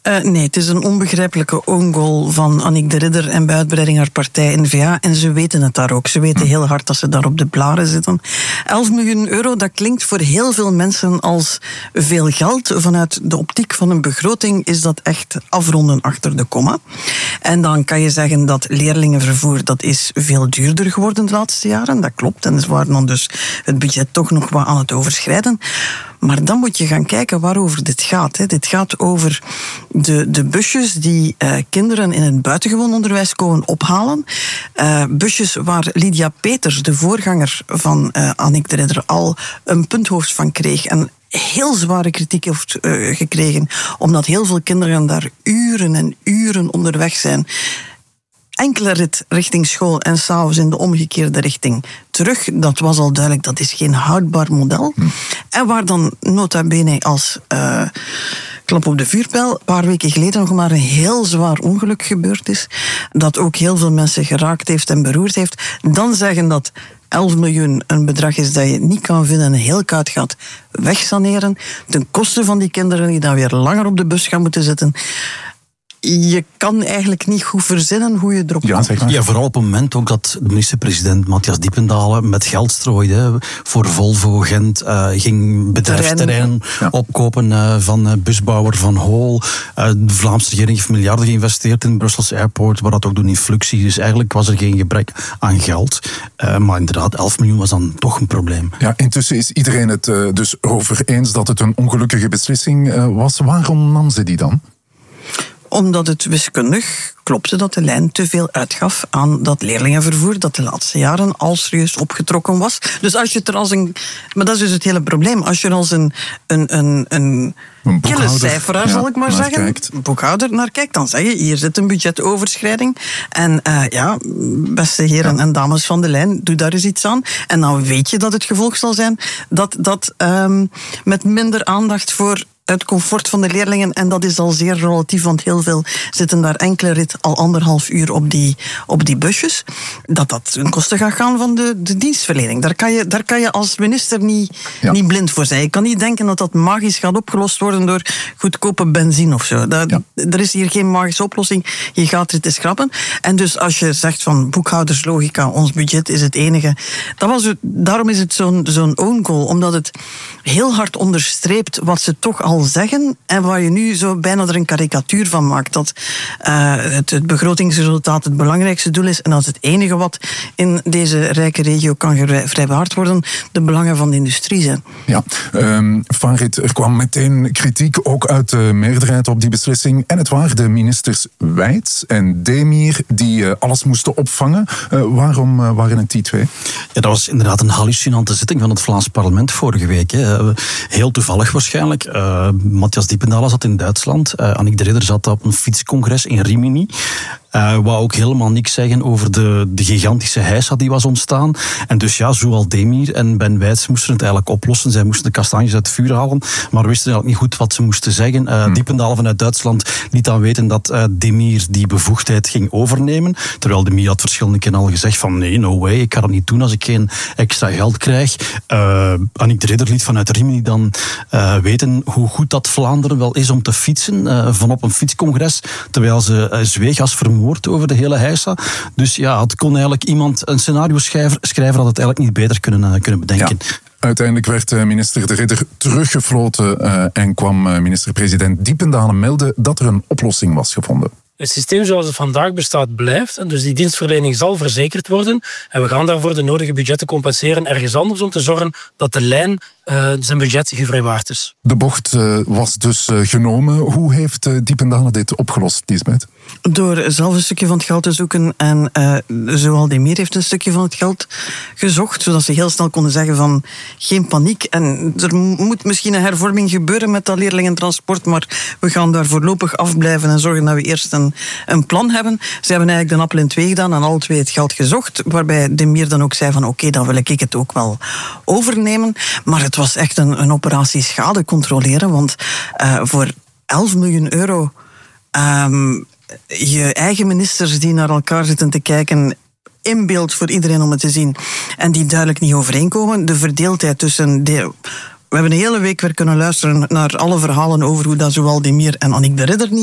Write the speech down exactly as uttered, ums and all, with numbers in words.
Uh, nee, het is een onbegrijpelijke own goal van Annick de Ridder en bij uitbreiding haar partij N V A. En ze weten het daar ook. Ze weten heel hard dat ze daar op de blaren zitten. elf miljoen euro, dat klinkt voor heel veel mensen als veel geld. Vanuit de optiek van een begroting is dat echt afronden achter de komma. En dan kan je zeggen dat leerlingenvervoer, dat is veel duurder geworden de laatste jaren. Dat klopt. En ze waren dan dus het budget toch nog wat aan het overschrijden. Maar dan moet je gaan kijken waarover dit gaat. Hè. Dit gaat over de, de busjes die uh, kinderen in het buitengewoon onderwijs komen ophalen. Uh, busjes waar Lydia Peters, de voorganger van uh, Annick de Ridder, al een punthoofd van kreeg. En heel zware kritiek heeft uh, gekregen, omdat heel veel kinderen daar uren en uren onderweg zijn. Enkele rit richting school en s'avonds in de omgekeerde richting terug. Dat was al duidelijk, dat is geen houdbaar model. Hm. En waar dan nota bene als uh, klap op de vuurpijl een paar weken geleden nog maar een heel zwaar ongeluk gebeurd is, dat ook heel veel mensen geraakt heeft en beroerd heeft, dan zeggen dat elf miljoen een bedrag is dat je niet kan vinden en een heel koud gaat wegsaneren, ten koste van die kinderen die dan weer langer op de bus gaan moeten zitten. Je kan eigenlijk niet goed verzinnen hoe je erop ja, komt. zeg maar. Ja, vooral op het moment ook dat de minister-president Matthias Diependalen met geld strooide voor Volvo Gent, uh, ging bedrijfsterrein ja. opkopen uh, van uh, busbouwer Van Hool. Uh, de Vlaamse regering heeft miljarden geïnvesteerd in het Brusselse airport, waar dat ook doen in Fluxie. Dus eigenlijk was er geen gebrek aan geld. Uh, maar inderdaad, elf miljoen was dan toch een probleem. Ja, intussen is iedereen het uh, dus over eens dat het een ongelukkige beslissing uh, was. Waarom nam ze die dan? Omdat het wiskundig klopte dat de lijn te veel uitgaf aan dat leerlingenvervoer dat de laatste jaren al serieus opgetrokken was. Dus als je het er als een... Maar dat is dus het hele probleem. Als je er als een... een, een, een Een kille cijferaar, ja, zal ik maar zeggen, kijkt. boekhouder naar kijkt, dan zeg je, hier zit een budgetoverschrijding. En uh, ja, beste heren ja. en dames van de lijn, doe daar eens iets aan. En dan weet je dat het gevolg zal zijn dat dat um, met minder aandacht voor het comfort van de leerlingen, en dat is al zeer relatief, want heel veel zitten daar enkele rit al anderhalf uur op die, op die busjes, dat dat ten koste gaat gaan van de, de dienstverlening. Daar kan, je, daar kan je als minister niet, ja. niet blind voor zijn. Je kan niet denken dat dat magisch gaat opgelost worden door goedkope benzine of zo. Dat, ja. Er is hier geen magische oplossing. Je gaat het eens schrappen. En dus als je zegt van boekhouderslogica, ons budget is het enige. Dat was het, daarom is het zo'n, zo'n own goal, omdat het heel hard onderstreept wat ze toch al zeggen en waar je nu zo bijna er een karikatuur van maakt. Dat uh, het, het begrotingsresultaat het belangrijkste doel is en als het enige wat in deze rijke regio kan vrijbewaard worden, de belangen van de industrie zijn. Ja, um, Farid, er kwam meteen kritiek ook uit de meerderheid op die beslissing en het waren de ministers Wijts en Demir die uh, alles moesten opvangen. Uh, waarom uh, waren het die twee? Ja, dat was inderdaad een hallucinante zitting van het Vlaams parlement vorige week. Hè. Heel toevallig waarschijnlijk. Uh, Matthias Diependalen zat in Duitsland. Uh, Annick de Ridder zat op een fietscongres in Rimini. Uh, wou ook helemaal niks zeggen over de, de gigantische heisa die was ontstaan. En dus ja, zowel Demir en Ben Wijts moesten het eigenlijk oplossen. Zij moesten de kastanjes uit het vuur halen, maar wisten eigenlijk niet goed wat ze moesten zeggen. Uh, hmm. Diependalen vanuit Duitsland liet dan weten dat uh, Demir die bevoegdheid ging overnemen. Terwijl Demir had verschillende keren al gezegd van nee, no way, ik ga dat niet doen als ik geen extra geld krijg. Uh, Annick de Ridder liet vanuit Rimini dan uh, weten hoe goed dat Vlaanderen wel is om te fietsen, uh, van op een fietscongres, terwijl ze uh, zweeg als vermoord over de hele heisa. Dus ja, het kon eigenlijk iemand, een scenario-schrijver, schrijver had het eigenlijk niet beter kunnen, uh, kunnen bedenken. Ja. Uiteindelijk werd minister de Ridder teruggefloten uh, en kwam minister-president Diependalen melden dat er een oplossing was gevonden. Het systeem zoals het vandaag bestaat blijft. En dus die dienstverlening zal verzekerd worden. En we gaan daarvoor de nodige budgetten compenseren ergens anders om te zorgen dat de lijn uh, zijn budget gevrijwaard is. De bocht uh, was dus uh, genomen. Hoe heeft uh, Diependalen dit opgelost, Liesbeth? Door zelf een stukje van het geld te zoeken en uh, zowel Demir heeft een stukje van het geld gezocht, zodat ze heel snel konden zeggen van geen paniek. En er moet misschien een hervorming gebeuren met dat leerlingentransport, maar we gaan daar voorlopig afblijven en zorgen dat we eerst een, een plan hebben. Ze hebben eigenlijk de appel in twee gedaan en alle twee het geld gezocht, waarbij Demir dan ook zei van oké, okay, dan wil ik het ook wel overnemen. Maar het was echt een, een operatie schade controleren, want uh, voor elf miljoen euro um, je eigen ministers die naar elkaar zitten te kijken in beeld voor iedereen om het te zien en die duidelijk niet overeenkomen. De verdeeldheid tussen... De, we hebben een hele week weer kunnen luisteren naar alle verhalen over hoe dat zowel Demir en Annick de Ridder niet